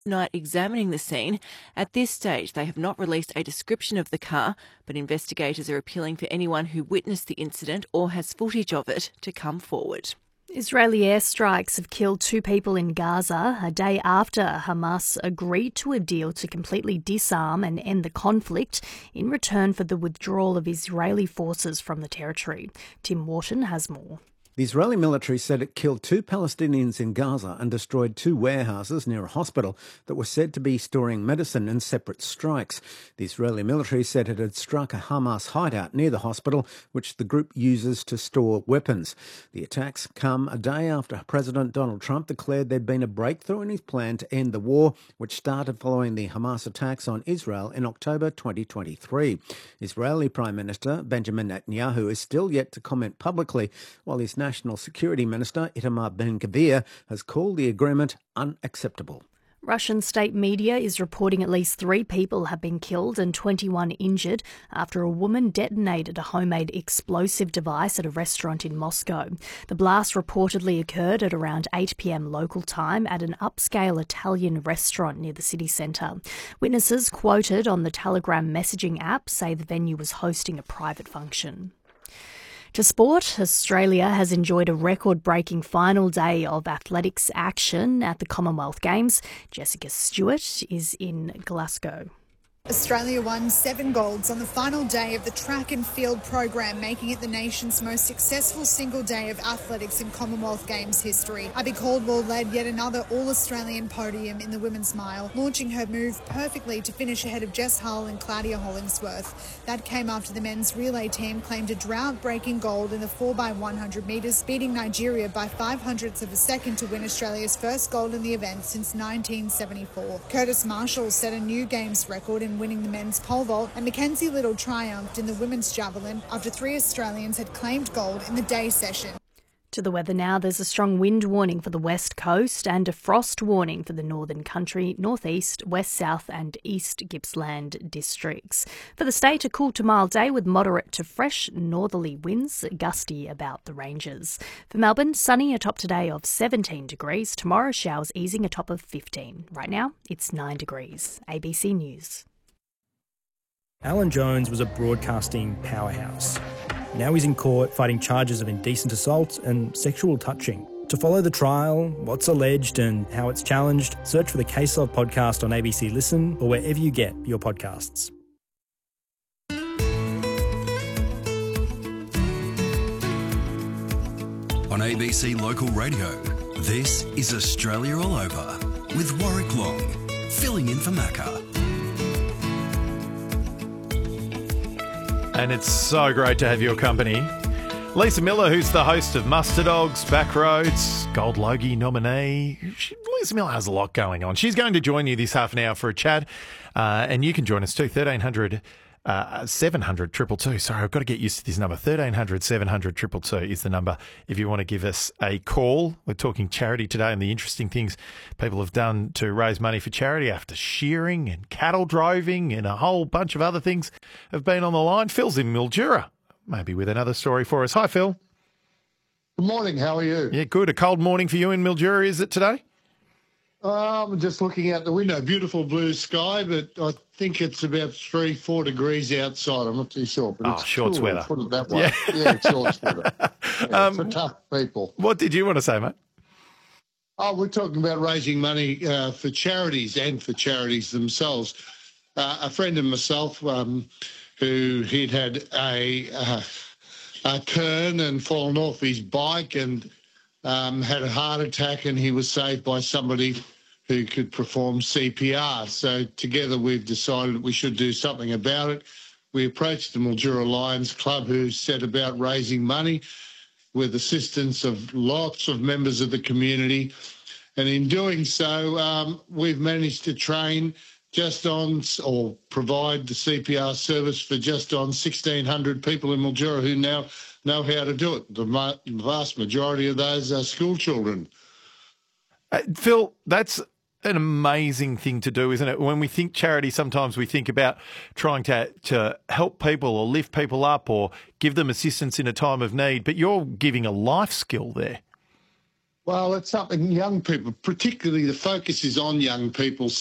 Night examining the scene. At this stage, they have not released a description of the car, but investigators are appealing for anyone who witnessed the incident or has footage of it to come forward. Israeli airstrikes have killed 2 people in Gaza a day after Hamas agreed to a deal to completely disarm and end the conflict in return for the withdrawal of Israeli forces from the territory. Tim Wharton has more. The Israeli military said it killed 2 Palestinians in Gaza and destroyed 2 warehouses near a hospital that were said to be storing medicine in separate strikes. The Israeli military said it had struck a Hamas hideout near the hospital, which the group uses to store weapons. The attacks come a day after President Donald Trump declared there'd been a breakthrough in his plan to end the war, which started following the Hamas attacks on Israel in October 2023. Israeli Prime Minister Benjamin Netanyahu is still yet to comment publicly, while his National Security Minister Itamar Ben-Gvir has called the agreement unacceptable. Russian state media is reporting at least 3 people have been killed and 21 injured after a woman detonated a homemade explosive device at a restaurant in Moscow. The blast reportedly occurred at around 8 p.m. local time at an upscale Italian restaurant near the city centre. Witnesses quoted on the Telegram messaging app say the venue was hosting a private function. To sport, Australia has enjoyed a record-breaking final day of athletics action at the Commonwealth Games. Jessica Stewart is in Glasgow. Australia won 7 golds on the final day of the track and field program, making it the nation's most successful single day of athletics in Commonwealth Games history. Abby Caldwell led yet another All-Australian podium in the women's mile, launching her move perfectly to finish ahead of Jess Hull and Claudia Hollingsworth. That came after the men's relay team claimed a drought-breaking gold in the 4x100 metres, beating Nigeria by 0.05 of a second to win Australia's first gold in the event since 1974. Curtis Marshall set a new Games record in winning the men's pole vault, and Mackenzie Little triumphed in the women's javelin after 3 Australians had claimed gold in the day session. To the weather now, there's a strong wind warning for the west coast and a frost warning for the northern country, northeast, west, south and east Gippsland districts. For the state, a cool to mild day with moderate to fresh northerly winds, gusty about the ranges. For Melbourne, sunny, a top today of 17 degrees. Tomorrow, showers easing, a top of 15. Right now, it's 9 degrees. ABC News. Alan Jones was a broadcasting powerhouse. Now he's in court fighting charges of indecent assault and sexual touching. To follow the trial, what's alleged and how it's challenged, search for the Case Of podcast on ABC Listen or wherever you get your podcasts. On ABC Local Radio, this is Australia All Over with Warwick Long, filling in for Macca. And it's so great to have your company. Lisa Miller, who's the host of Muster Dogs, Backroads, Gold Logie nominee. Lisa Miller has a lot going on. She's going to join you this half an hour for a chat. And you can join us too, 1300 700 222. Sorry, I've got to get used to this number. 1300 700 222 is the number if you want to give us a call. We're talking charity today and the interesting things people have done to raise money for charity after shearing and cattle droving and a whole bunch of other things have been on the line. Phil's in Mildura, maybe with another story for us. Hi, Phil. Good morning. How are you? Yeah, good. A cold morning for you in Mildura, is it today? I'm just looking out the window. Beautiful blue sky, but I think it's about 3-4 degrees outside. I'm not too sure. But it's shorts cool, weather. Put it that way. Yeah, it's shorts weather. Yeah, for tough people. What did you want to say, mate? Oh, we're talking about raising money for charities and for charities themselves. A friend of myself who he'd had a turn and fallen off his bike and had a heart attack, and he was saved by somebody who could perform CPR. So together we've decided that we should do something about it. We approached the Mildura Lions Club, who set about raising money with assistance of lots of members of the community. And in doing so, we've managed to train just on, or provide the CPR service for just on 1,600 people in Mildura who now know how to do it. The vast majority of those are school children. Phil, that's an amazing thing to do, isn't it? When we think charity, sometimes we think about trying to help people or lift people up or give them assistance in a time of need, but you're giving a life skill there. Well, it's something young people, particularly the focus is on young people,